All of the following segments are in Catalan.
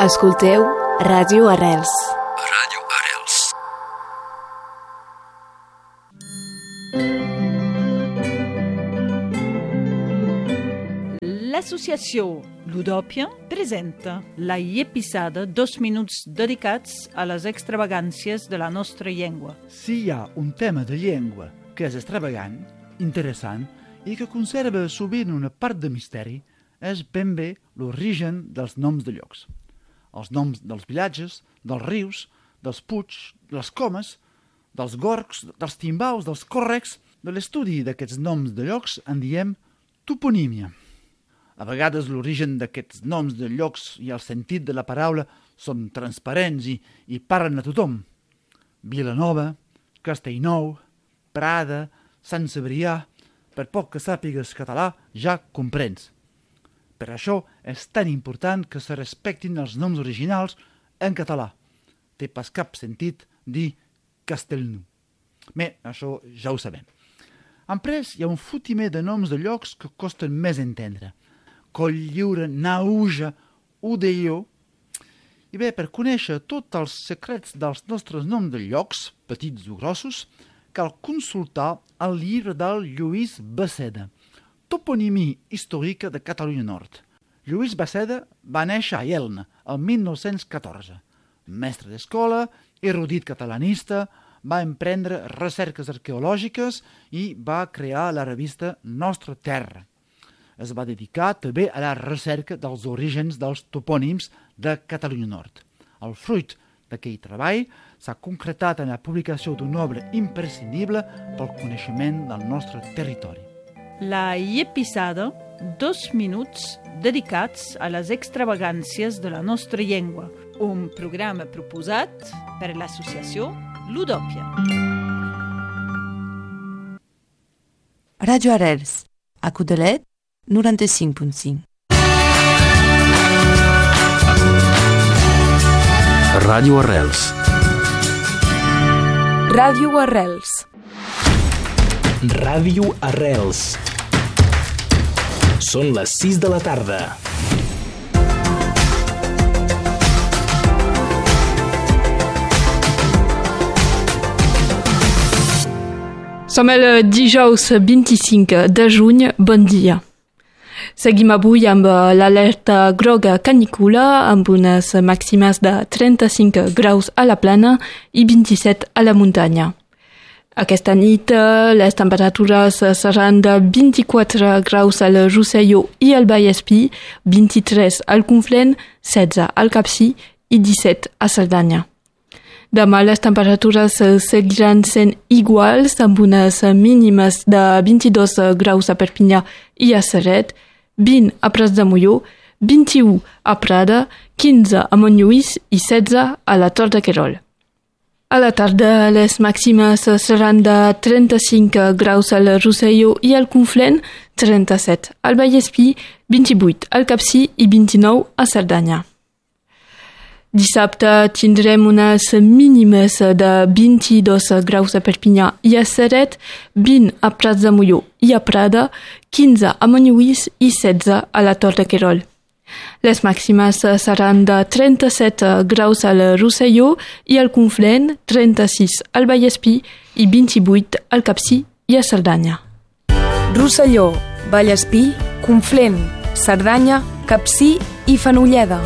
Escolteu Ràdio Arrels. Ràdio Arrels. L'associació Ludòpia presenta la episode 2 minuts dedicats a les extravagàncies de la nostra llengua. Si hi ha un tema de llengua que és extravagant, interessant i que conserva sovint una part de misteri, és ben bé l'origen dels noms de llocs. Els noms dels vilatges, dels rius, dels puigs, de les comes, dels gorgs, dels timbaus, dels còrrecs. De l'estudi d'aquests noms de llocs en diem toponímia. A vegades l'origen d'aquests noms de llocs i el sentit de la paraula són transparents i parlen a tothom. Vilanova, Castellnou, Prada, Sant Cebrià, per poc que sàpigues català, ja comprens. Per això és tan important que se respectin els noms originals en català. Té pas cap sentit dir Castellnou. Bé, això ja ho sabem. Emprès, hi ha un fotimer de noms de llocs que costen més entendre. Cotlliure, Nauja, Udelló. I bé, per conèixer tots els secrets dels nostres noms de llocs, petits o grossos, cal consultar el llibre del Lluís Basseda, Toponimia històrica de Catalunya Nord. Lluís Basseda va néixer a Elna, el 1914. Mestre d'escola, erudit catalanista, va emprendre recerques arqueològiques i va crear la revista Nostra Terra. Es va dedicar també a la recerca dels orígens dels topònims de Catalunya Nord. El fruit d'aquell treball s'ha concretat en la publicació d'una obra imprescindible pel coneixement del nostre territori. La episode 2 minuts dedicats a les extravagàncies de la nostra llengua, un programa proposat per l'associació Ludòpia. Ràdio Arrels, a Codalet, 95.5. Ràdio Arrels. Ràdio Arrels. Ràdio Arrels. Són les 6 de la tarda. Som el dijous 25 de juny. Bon dia. Seguim avui amb l'alerta groga canícula, amb unes màximes de 35 graus a la plana i 27 a la muntanya. Aquesta nit les temperatures seran de 24 graus al Rosselló i al Vallespí, 23 al Conflent, 16 al Capcir i 17 a Cerdanya. Demà les temperatures seguiran sent iguals, amb unes mínimes de 22 graus a Perpinyà i a Ceret, 20 a Prats de Molló, 21 a Prada, 15 a Montlluís i 16 a la Tor de Querol. A la tarda, les màximes seran de 35 graus al Rosselló i al Conflent, 37 al Vallespí, 28 al Capcir i 29 a Cerdanya. Dissabte tindrem unes mínimes de 22 graus a Perpinyà i a Ceret, 20 a Prats de Molló i a Prada, 15 a Montlluís i 16 a la Tor de Querol. Les màximes seran de 37 graus al Rosselló i al Conflent, 36 al Vallespí i 28 al Capcir i a Cerdanya. Rosselló, Vallespí, Conflent, Cerdanya, Capcir i Fenolleda.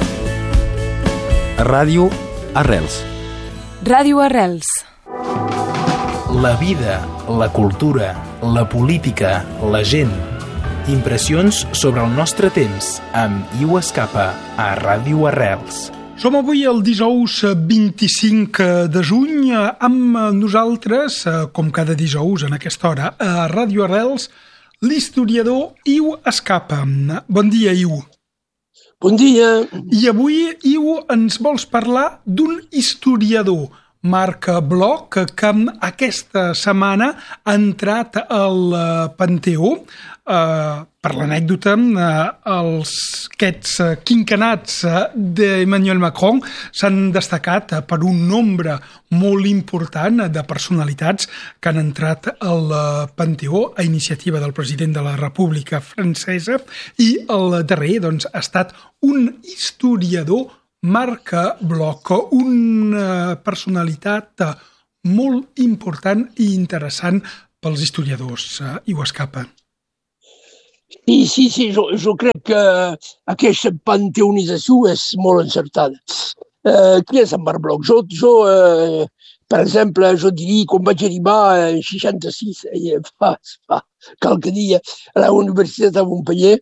Ràdio Arrels. Ràdio Arrels. La vida, la cultura, la política, la gent. Impressions sobre el nostre temps amb Iu Escapa a Ràdio Arrels. Som avui el dijous 25 de juny amb nosaltres, com cada dijous en aquesta hora, a Ràdio Arrels, l'historiador Iu Escapa. Bon dia, Iu. Bon dia. I avui, Iu, ens vols parlar d'un historiador, Marc Bloch, que aquesta setmana ha entrat al Panteó. Per l'anècdota, aquests quinquennats d'Emmanuel Macron s'han destacat per un nombre molt important de personalitats que han entrat al Panteó a iniciativa del president de la República Francesa, i el darrer ha estat un historiador Marc Bloch, una personalitat molt important i interessant pels historiadors, i ho escapa. Sí, jo crec que aquesta panteonització és molt encertada. Qui és en Marc Bloch? Jo, per exemple, jo diria, quan vaig arribar en 66, fa qualque dia, a la Universitat de Montpellier,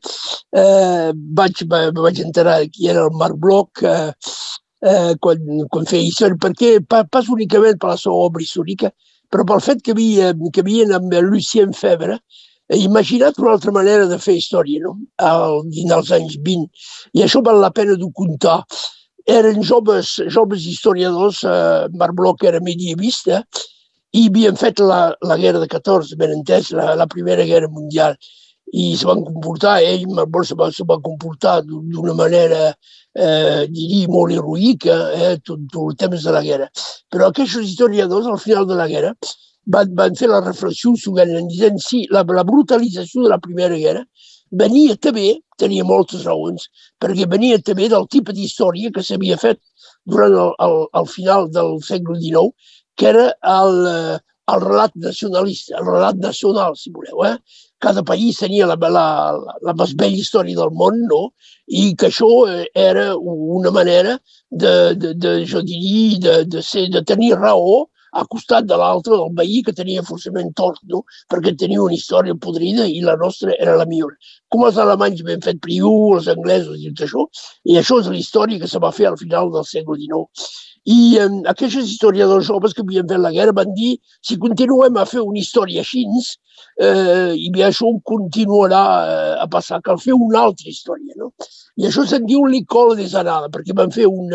vaig enterar qui era el Marc Bloch quan feia història, perquè pas únicament per la seva obra històrica, però pel fet que havien amb Lucien Febvre imaginat una altra manera de fer història, no? Dins dels anys 20. I això val la pena de contar. Eren joves historiadors, Marc Bloch era medievista, i havien fet la guerra de 14, ben entès, la Primera Guerra Mundial. I se van comportar, Marc Bloch se va comportar d'una manera, diria, molt heroica, tot el temps de la guerra. Però aquests historiadors, al final de la guerra, van fer la reflexió dient sí, la brutalització de la Primera Guerra venia també, tenia moltes raons, perquè venia també del tipus d'història que s'havia fet durant el final del segle XIX, que era el relat nacionalista, el relat nacional, si voleu. Cada país tenia la més bella història del món, no? I que això era una manera jo diria, de tenir raó a costat de l'altre, del veí, que tenia forçament tort, no? Perquè tenia una història podrida i la nostra era la millor. Com els alemanys havien fet priu, els anglesos i tot això, i això és la història que se va fer al final del segle XIX. I aquests historiadors joves que havien fet la guerra van dir si continuem a fer una història així, i bé, això continuarà a passar, cal fer una altra història, no? I això se'n diu l'École des Annales, perquè van fer un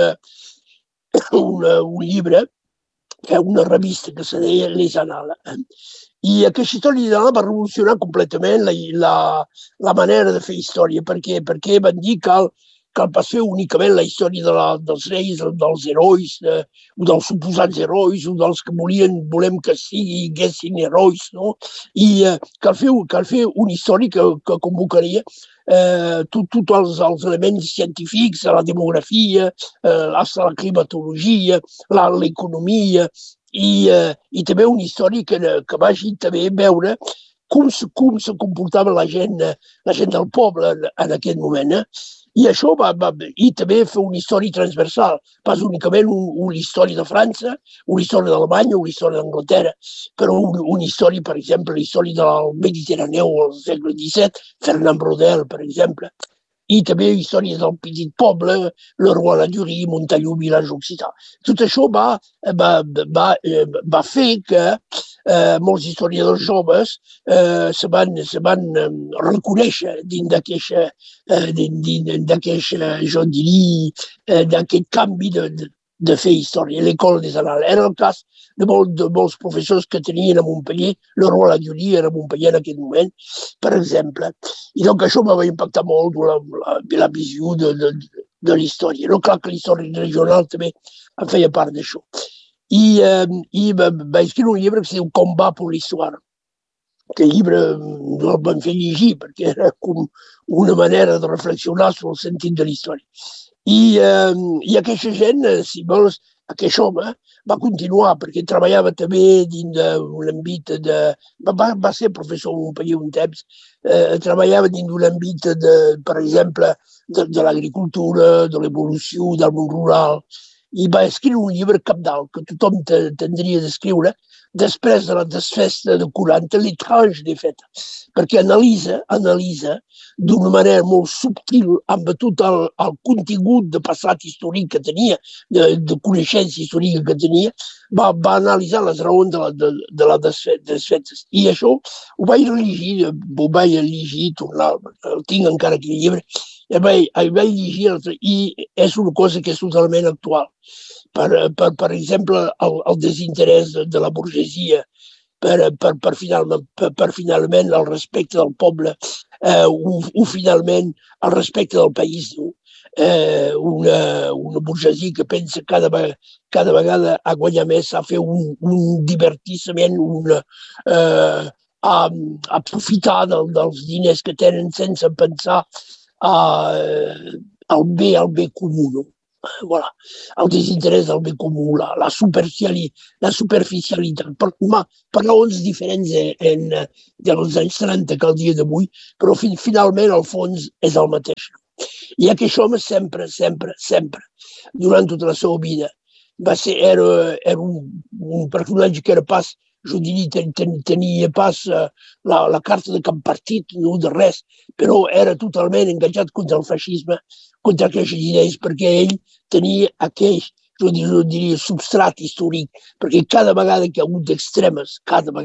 llibre, una revista que se deia Les Annales. I aquesta història d'Annales va revolucionar completament la manera de fer història, perquè van dir que cal pas fer únicament la història dels reis, dels herois, o dels suposats herois, o dels que volem que siguessin herois, no? I cal fer una història que convocaria tots els elements científics, la demografia, la climatologia, l'economia, i també una història que vagi també veure com se comportava la gent del poble en aquest moment. I això i també fer una història transversal, pas únicament una història de França, una història d'Alemanya, una història d'Anglaterra, però una història, per exemple, la història del Mediterrani al segle XVII, Fernand Braudel, per exemple, i també històries del petit poble, le Roi la Durie, Montallou, Village Occità. Tot això va fer que molts historiadors joves se van reconèixer dins d'aquest canvi de fer història. L'École des Annales era el cas de molts professors que tenien a Montpellier, le Roi la Durie era a Montpellier en aquest moment, per exemple. I doncs això va impactar molt la visió de l'història. No, clar que l'història regional també en feia part d'això. I va escriure un llibre que es diu Combat pour l'histoire. Aquest llibre no el van fer llegir perquè era com una manera de reflexionar sobre el sentit de l'història. I aquesta gent, si vols, aquest home va continuar perquè treballava també dins d'un àmbit va ser professor a Montpellier un temps, treballava dins d'un àmbit, per exemple, de l'agricultura, de l'evolució del món rural, i va escriure un llibre cabdal que tothom tindria d'escriure després de la desfesta de 40, l'étrange défaite, perquè analitza d'una manera molt subtil amb tot el contingut de passat històric que tenia, de coneixença històrica que tenia, va analitzar les raons de la desfeta. I això ho vaig llegir, el tinc encara aquí el llibre, el vaig llegir i és una cosa que és totalment actual. Per exemple, el desinterès de la burgesia per finalment el respecte del poble o finalment el respecte del país. Una burgesia que pensa cada vegada a guanyar més, a fer un divertissement, a aprofitar dels diners que tenen sense pensar al bé comú. Voilà. El desinterès del bé comú, la superficialitat, per raons diferents dels anys 30 que el dia d'avui, però finalment el fons és el mateix. I aquest home sempre, durant tota la seva vida, era un personatge que era pas, jo diria, tenia pas la carta de cap partit, no de res, però era totalment enganxat contra el feixisme, contra aquestes idees, perquè ell tenia aquell, jo diria, substrat històric, perquè cada vegada que hi ha hagut extremes,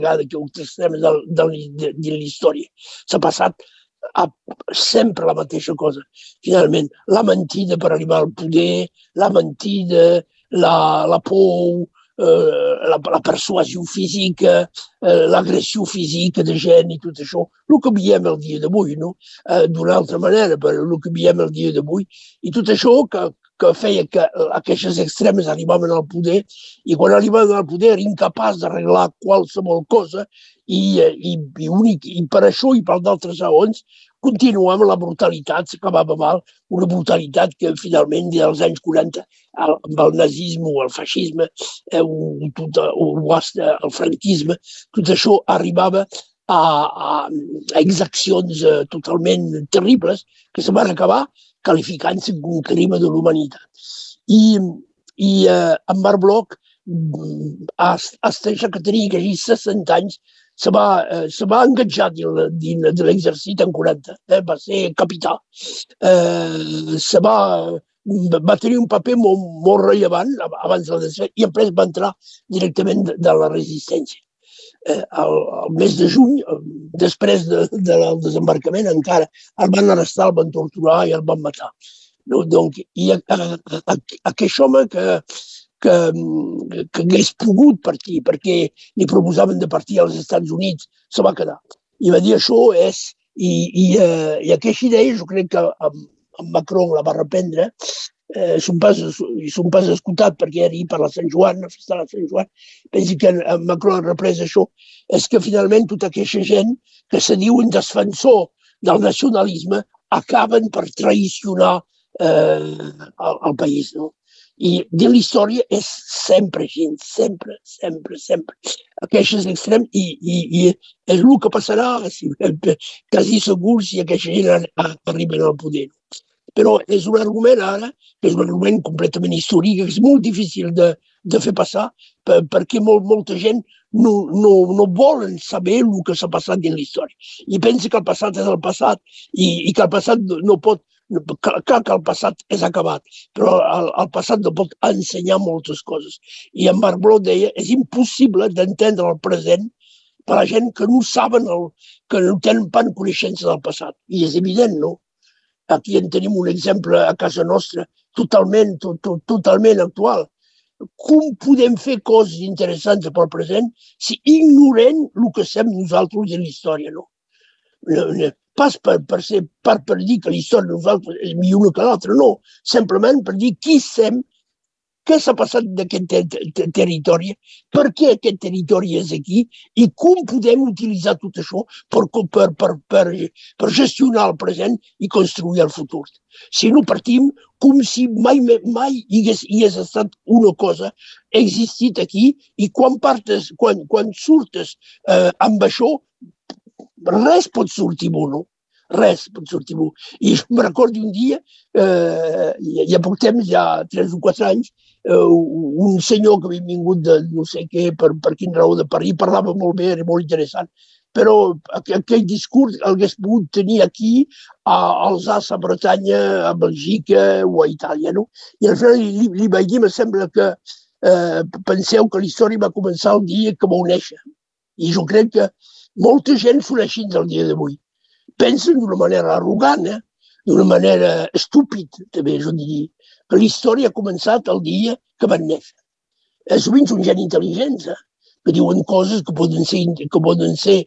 de l'història, s'ha passat sempre la mateixa cosa. Finalment, la mentida per arribar al poder, la mentida, la por, la persuasió física, l'agressió física de gent i tot això, el que veiem el dia d'avui, no? D'una altra manera, però el que veiem el dia d'avui. I tot això que feia que aquestes extremes arribaven al poder i quan arribaven al poder eren incapaç d'arreglar qualsevol cosa i per això i per d'altres raons continuem la brutalitat, s'acabava mal, una brutalitat que finalment dels anys 40 amb el nazisme o el feixisme, el franquisme, tot això arribava a exaccions totalment terribles que se van acabar qualificant-se com un crim de l'humanitat. I en Marc Bloch, fins que tenia quasi 60 anys, se va enganxar dins de l'exèrcit en 40, va ser capità. Va tenir un paper molt rellevant abans de la desfeta i després va entrar directament de la resistència. El mes de juny, després del desembarcament, encara el van arrestar, el van torturar i el van matar. I aquest home que hagués pogut partir perquè li proposaven de partir als Estats Units, se va quedar. I va dir això és... I aquesta idea jo crec que en Macron la va reprendre. Son pas escoltat perquè era per la Sant Joan, la festa de la Sant Joan. Penso que en Macron ha reprès això. És que finalment tota aquesta gent que se diuen defensor del nacionalisme acaben per traicionar el país, no? I de la història és sempre gent, sempre. Aquests extrems i és el que passarà, quasi segur, si aquesta gent arriben al poder. Però és un argument ara, que és un argument completament històric, que és molt difícil de fer passar, perquè molta gent no volen saber el que s'ha passat dins la història. I pensa que el passat és el passat i que el passat no pot... Clar que el passat és acabat, però el passat no pot ensenyar moltes coses. I en Marc Bloch deia és impossible d'entendre el present per a la gent que no saben, que no tenen pas coneixença del passat. I és evident, no? Aquí en tenim un exemple a casa nostra totalment actual. Com podem fer coses interessants pel present si ignorem el que som nosaltres de la història, no? Pas per dir que la història de nosaltres és millor que l'altra, no. Simplement per dir qui som, què s'ha passat d'aquest territori, per què aquest territori és aquí i com podem utilitzar tot això per gestionar el present i construir el futur. Si no partim com si mai hi hagués estat una cosa existit aquí i quan surtes amb això, res pot sortir bo, no? Res pot sortir bo. I me recordo un dia, hi ha poc temps, ja 3 o 4 anys, un senyor que havia vingut de no sé què, per quin raó de París, parlava molt bé, era molt interessant, però aquell discurs el hagués pogut tenir aquí, a Alsace, a Bretanya, a Bèlgica o a Itàlia, no? I al final li vaig dir, me sembla que penseu que la història va començar el dia que vau néixer. I jo crec que molta gent són així el dia d'avui. Pensen d'una manera arrogant, d'una manera estúpida, també, jo diria, que la història ha començat el dia que van néixer. Sovint són gent intel·ligents, que diuen coses que poden ser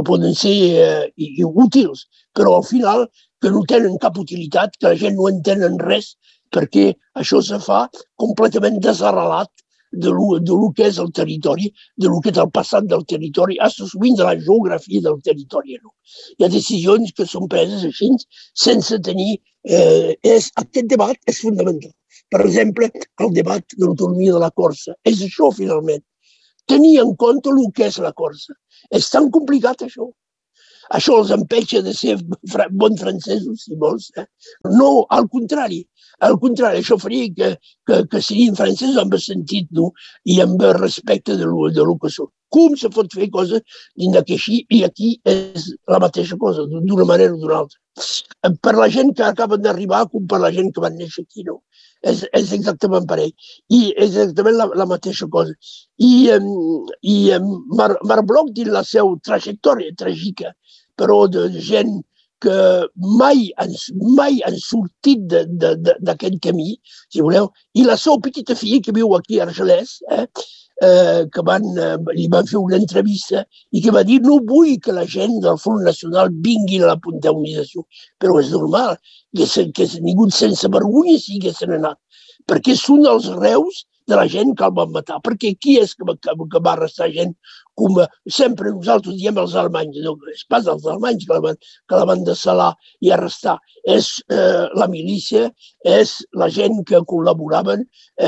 útils, però al final que no tenen cap utilitat, que la gent no entenen res, perquè això se fa completament desarrelat de lo que és el territori, de lo que és el passat del territori, fins sovint de la geografia del territori. Hi ha decisions que són preses així sense tenir... Aquest debat és fundamental, Per exemple, el debat de l'autonomia de la Corsa. És això, finalment. Tenir en compte el que és la Corsa. És tan complicat, això. Això els empeixa de ser bons francesos, si vols. No, al contrari. Al contrari, això faria que siguin francesos amb sentit, no? I amb respecte de lo que són. Com se pot fer coses dins d'aquí, i aquí és la mateixa cosa, d'una manera o d'una altra. Per la gent que acaben d'arribar com per la gent que van néixer aquí, no? És exactament parell. I és exactament la mateixa cosa. I Marc Bloch, dins la seva trajectòria tràgica, però de gent que mai han sortit d'aquest camí, si voleu, i la seva petita filla, que viu aquí a Argelès, que li van fer una entrevista i que va dir: no vull que la gent del Front Nacional vingui a la puntualització, però és normal que ningú sense vergonya s'hi haguessin anat, perquè són els reus de la gent que el van matar. Perquè qui és que va arrestar gent com sempre nosaltres diem els alemanys? No, és pas els alemanys que la van dessalar i arrestar. És la milícia, és la gent que col·laboraven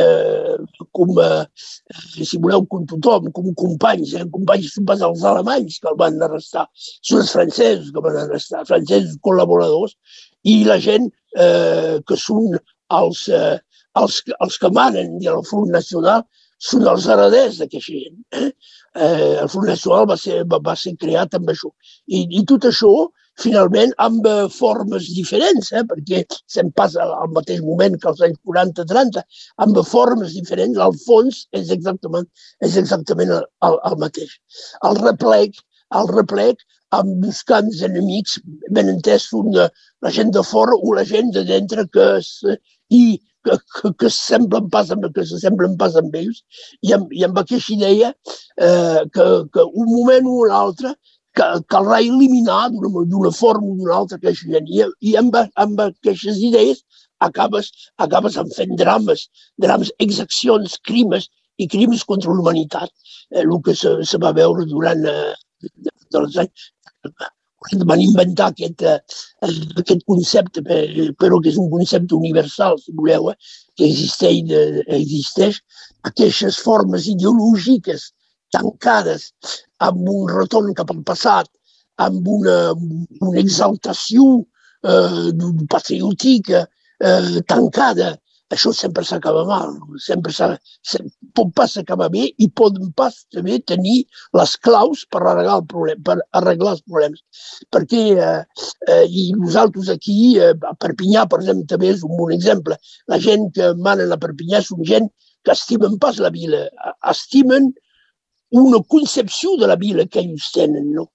si voleu, com tothom, com companys. Companys són pas els alemanys que el van arrestar, són els francesos que van arrestar, francesos col·laboradors, i la gent que són els que manen del Front Nacional són els hereders d'aquesta gent. El Front Nacional va ser creat amb això. I tot això, finalment, amb formes diferents, perquè se'n passa al mateix moment que als anys 40-30, amb formes diferents, al fons és exactament el mateix. El replec amb buscants enemics, ben entès, són la gent de fora o la gent de dintre que s'assemblen pas amb ells, i amb aquesta idea que un moment o un altre caldrà eliminar d'una forma o d'una altra aquesta gent. I amb aquestes idees acabes fent drames, exaccions, crims i crims contra l'humanitat, el que se va veure durant els anys. Van inventar aquest concepte, però que és un concepte universal, si voleu, que existeix, aquestes formes ideològiques tancades amb un retorn cap al passat, amb una exaltació patriòtica tancada. Això sempre s'acaba mal, pot pas acabar bé i poden pas també tenir les claus per arreglar els problemes. Perquè nosaltres aquí, a Perpinyà, per exemple, també és un bon exemple. La gent que manen a Perpinyà són gent que estimen pas la vila, estimen una concepció de la vila que ells tenen, no?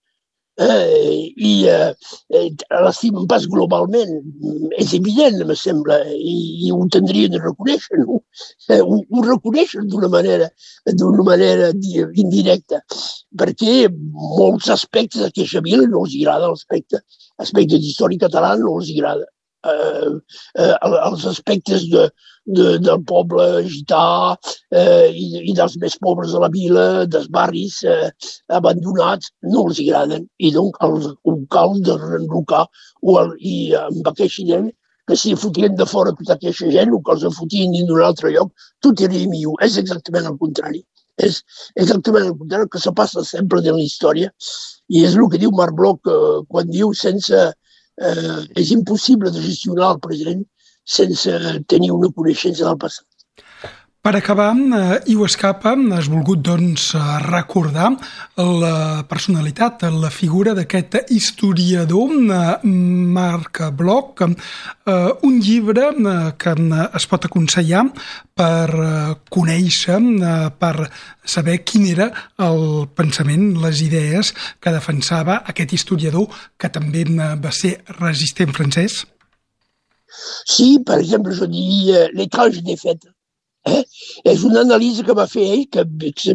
I l'estimen pas globalment, és evident, em sembla, i ho tindrien de reconèixer, no? Ho reconeixen d'una manera indirecta, perquè molts aspectes d'aquesta vila no els agrada, l'aspecte d'història catalana no els agrada. Els aspectes del poble gità i dels més pobres de la vila, dels barris abandonats, no els agraden. I doncs cal de reenrocar i amb aquesta gent que si fotien de fora tota aquesta gent o que els fotien dins d'un altre lloc, tot era millor. És exactament el contrari. És exactament el contrari que se passa sempre en la història. I és el que diu Marc Bloch quan diu és impossible de gestionar el present sense tenir una coneixença del passat. Per acabar, Iuescapa, has volgut recordar la personalitat, la figura d'aquest historiador Marc Bloch, un llibre que es pot aconsellar per conèixer, per saber quin era el pensament, les idees que defensava aquest historiador que també va ser resistent francès? Sí, per exemple, jo diria L'étrange défaite. És una anàlisi que va fer ell, que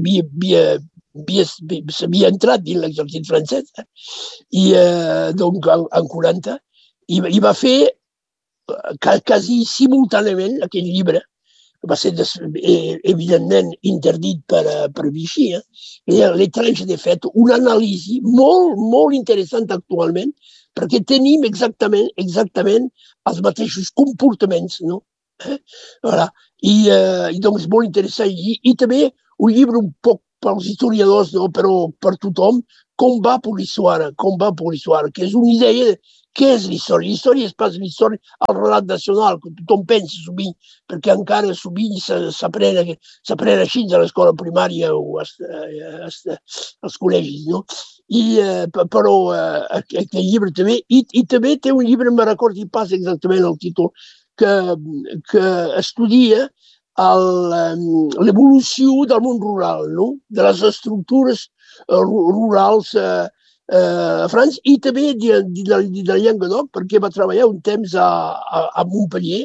s'havia entrat dins l'exèrcit francès, i donc en 40, i va fer quasi simultàniament aquell llibre, que va ser evidentment interdit per Vichy, L'étrange défaite, una anàlisi molt interessant actualment, perquè tenim exactament els mateixos comportaments, no? Voilà. I doncs és molt interessant. I també un llibre un poc pels historiadors, no? Però per tothom, Combat pour l'histoire, que és una idea de què és l'història. L'història és pas l'història al relat nacional, que tothom pensa sovint, perquè encara sovint s'aprèn així a l'escola primària o als col·legis, no? Però aquest llibre també, i també té un llibre, me recordo pas exactament el títol, que estudia l'evolució del món rural, no? De les estructures rurals a França i també de la Llenguadoc, perquè va treballar un temps a Montpellier.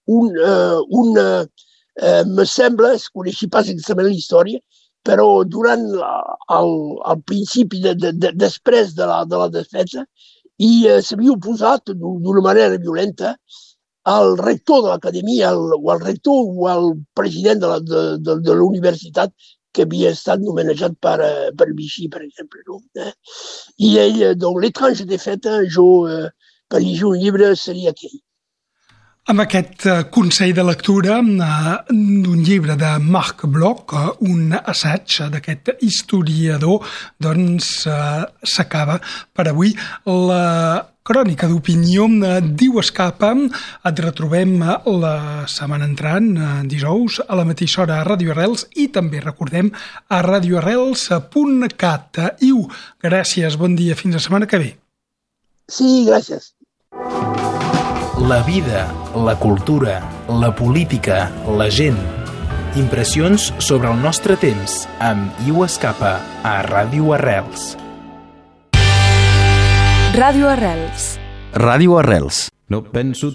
Me sembla, es coneixia pas exactament la història, però durant el principi, després de la defensa, i s'havia oposat d'una manera violenta al rector de l'acadèmia, o al rector o al president de la universitat, que havia estat nomenejat per Vichy, per exemple. No? I ell, doncs, L'étrange défaite, per llegir un llibre seria aquell. Amb aquest consell de lectura d'un llibre de Marc Bloch, un assaig d'aquest historiador, doncs s'acaba per avui la crònica d'opinió d'Iu Escapa. Et retrobem la setmana entrant, dijous, a la mateixa hora a Radio Arrels i també, recordem, a radioarrels.cat. Iu, gràcies, bon dia, fins la setmana que ve. Sí, gràcies. La vida, la cultura, la política, la gent. Impressions sobre el nostre temps amb Iu Escapa a Radio Arrels. Ràdio Arrels. Ràdio Arrels. No penso